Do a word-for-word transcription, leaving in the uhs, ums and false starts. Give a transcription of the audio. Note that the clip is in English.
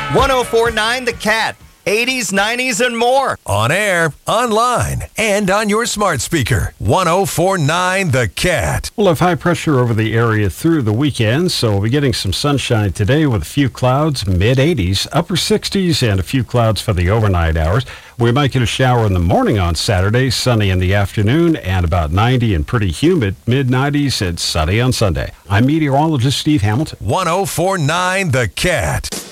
one oh four point nine The Cat. eighties, nineties, and more. On air, online, and on your smart speaker. one oh four point nine The Cat. We'll have high pressure over the area through the weekend, so we'll be getting some sunshine today with a few clouds, mid-eighties, upper sixties, and a few clouds for the overnight hours. We might get a shower in the morning on Saturday, sunny in the afternoon, and about ninety and pretty humid, mid-nineties and sunny on Sunday. I'm meteorologist Steve Hamilton. one oh four point nine The Cat.